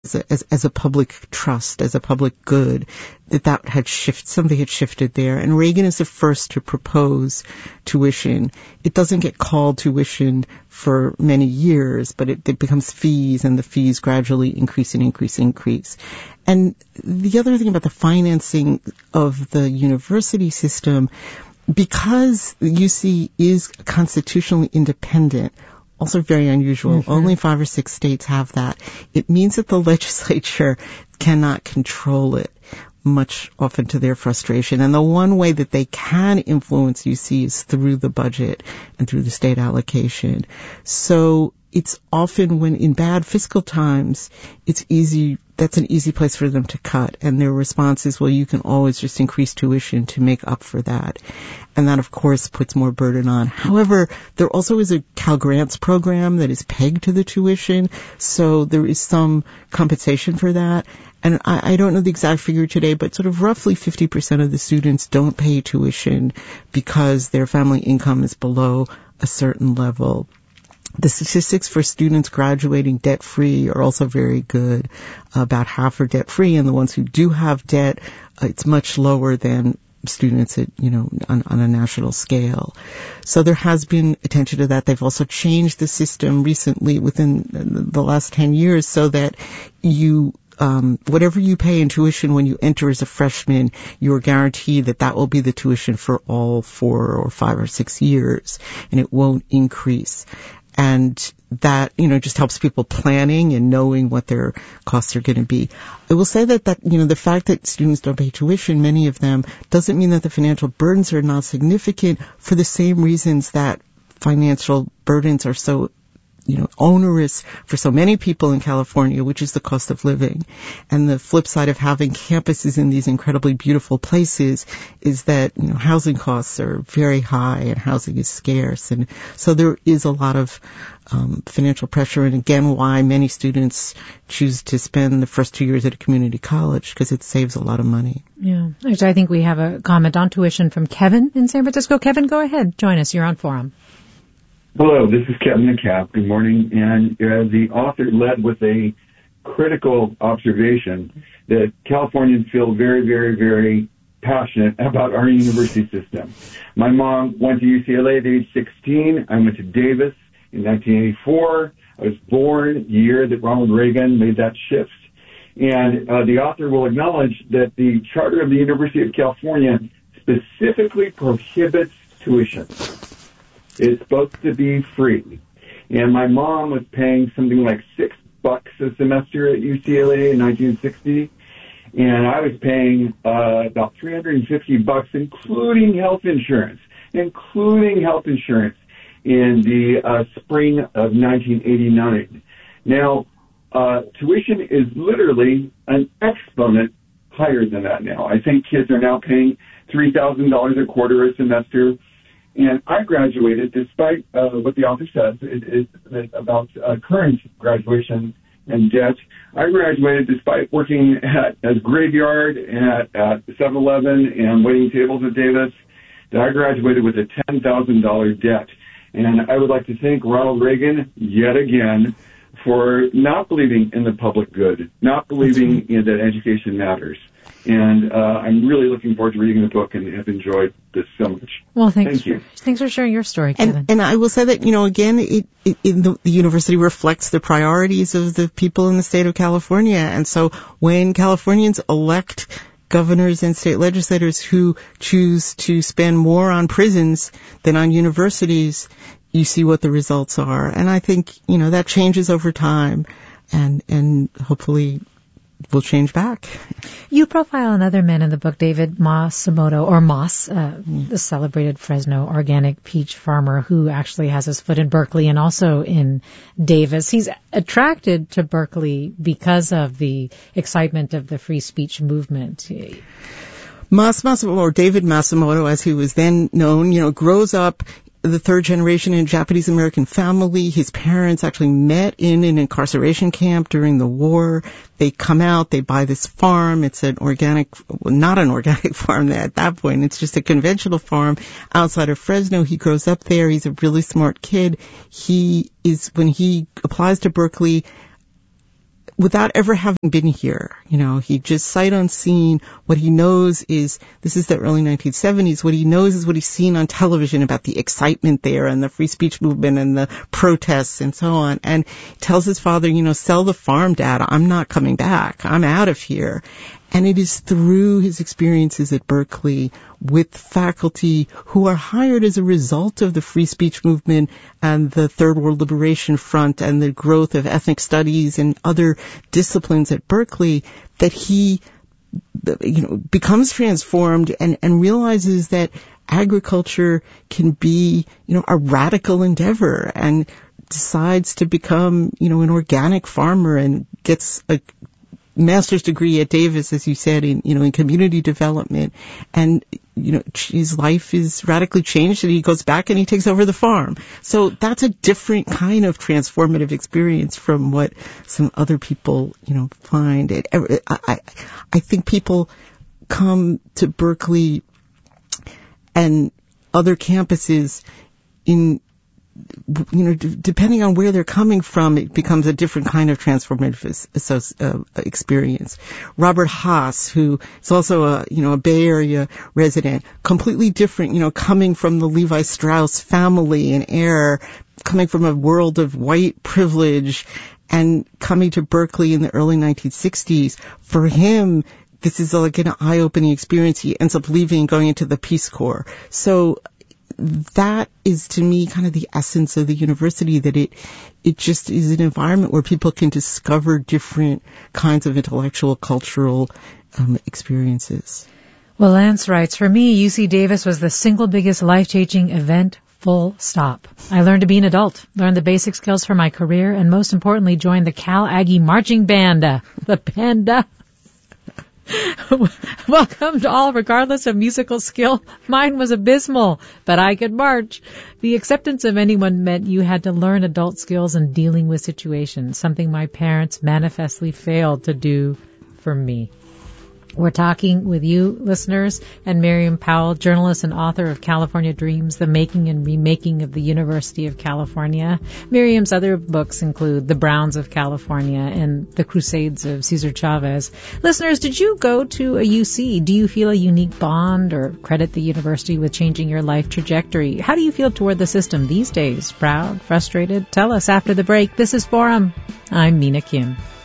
as a public trust, as a public good, that had something had shifted there. And Reagan is the first to propose tuition. It doesn't get called tuition for many years, but it becomes fees, and the fees gradually increase. And the other thing about the financing of the university system, because UC is constitutionally independent, also very unusual. Mm-hmm. Only 5 or 6 states have that. It means that the legislature cannot control it, much often to their frustration. And the one way that they can influence UC is through the budget and through the state allocation. So it's often when in bad fiscal times, that's an easy place for them to cut. And their response is, well, you can always just increase tuition to make up for that. And that, of course, puts more burden on. However, there also is a Cal Grants program that is pegged to the tuition, so there is some compensation for that. And I don't know the exact figure today, but sort of roughly 50% of the students don't pay tuition because their family income is below a certain level. The statistics for students graduating debt-free are also very good. About half are debt-free, and the ones who do have debt, it's much lower than students at, on a national scale. So there has been attention to that. They've also changed the system recently within the last 10 years so that whatever you pay in tuition when you enter as a freshman, you're guaranteed that will be the tuition for all 4 or 5 or 6 years, and it won't increase. And that, just helps people planning and knowing what their costs are going to be. I will say that, the fact that students don't pay tuition, many of them, doesn't mean that the financial burdens are not significant for the same reasons that financial burdens are so onerous for so many people in California, which is the cost of living. And the flip side of having campuses in these incredibly beautiful places is that, housing costs are very high and housing is scarce. And so there is a lot of financial pressure, and again, why many students choose to spend the first 2 years at a community college, because it saves a lot of money. Yeah. Actually, I think we have a comment on tuition from Kevin in San Francisco. Kevin, go ahead. Join us. You're on Forum. Hello, this is Kevin McCapp. Good morning. And the author led with a critical observation that Californians feel very, very, very passionate about our university system. My mom went to UCLA at age 16. I went to Davis in 1984. I was born the year that Ronald Reagan made that shift. And the author will acknowledge that the charter of the University of California specifically prohibits tuition. It's supposed to be free. And my mom was paying something like $6 a semester at UCLA in 1960. And I was paying about $350, including health insurance in the spring of 1989. Now, tuition is literally an exponent higher than that now. I think kids are now paying $3,000 a quarter a semester. And I graduated, despite what the author says about current graduation and debt. I graduated despite working at a graveyard at 7-Eleven and waiting tables at Davis. That I graduated with a $10,000 debt. And I would like to thank Ronald Reagan yet again for not believing in the public good, not believing that education matters. And I'm really looking forward to reading the book and have enjoyed this so much. Well, thank you. Thanks for sharing your story, Kevin. And I will say that, again, the university reflects the priorities of the people in the state of California. And so when Californians elect governors and state legislators who choose to spend more on prisons than on universities, you see what the results are. And I think, that changes over time and hopefully will change back. You profile another man in the book, David Matsumoto, or Moss, the celebrated Fresno organic peach farmer who actually has his foot in Berkeley and also in Davis. He's attracted to Berkeley because of the excitement of the free speech movement. Matsumoto, or David Matsumoto, as he was then known, grows up the third generation in a Japanese American family. His parents actually met in an incarceration camp during the war. They come out, they buy this farm. It's not an organic farm at that point. It's just a conventional farm outside of Fresno. He grows up there. He's a really smart kid. When he applies to Berkeley, without ever having been here. He just sight unseen. What he knows is, this is the early 1970s, what he knows is what he's seen on television about the excitement there and the free speech movement and the protests and so on. And he tells his father, sell the farm, Dad. I'm not coming back. I'm out of here. And it is through his experiences at Berkeley with faculty who are hired as a result of the free speech movement and the Third World Liberation Front and the growth of ethnic studies and other disciplines at Berkeley that he, becomes transformed and realizes that agriculture can be, a radical endeavor, and decides to become, an organic farmer and gets a master's degree at Davis, as you said, in community development. And, his life is radically changed, and he goes back and he takes over the farm. So that's a different kind of transformative experience from what some other people, find. I think people come to Berkeley and other campuses depending on where they're coming from, it becomes a different kind of transformative experience. Robert Haas, who is also a Bay Area resident, completely different, coming from the Levi Strauss family and heir, coming from a world of white privilege, and coming to Berkeley in the early 1960s. For him, this is like an eye-opening experience. He ends up leaving and going into the Peace Corps. So that is, to me, kind of the essence of the university, that it just is an environment where people can discover different kinds of intellectual, cultural experiences. Well, Lance writes, for me, UC Davis was the single biggest life-changing event, full stop. I learned to be an adult, learned the basic skills for my career, and most importantly, joined the Cal Aggie Marching Band. The Panda. Welcome to all, regardless of musical skill. Mine was abysmal, but I could march. The acceptance of anyone meant you had to learn adult skills in dealing with situations, something my parents manifestly failed to do for me. We're talking with you, listeners, and Miriam Powell, journalist and author of California Dreams, The Making and Remaking of the University of California. Miriam's other books include The Browns of California and The Crusades of Cesar Chavez. Listeners, did you go to a UC? Do you feel a unique bond or credit the university with changing your life trajectory? How do you feel toward the system these days? Proud? Frustrated? Tell us after the break. This is Forum. I'm Mina Kim.